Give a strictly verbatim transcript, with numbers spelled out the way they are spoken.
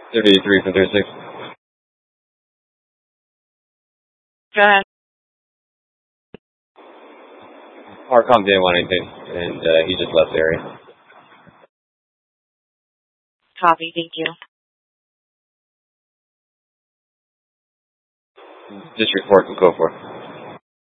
thirty-three from thirty-six. Go ahead. Harcom didn't want anything, and uh, he just left the area. Copy, thank you. District four can go for it.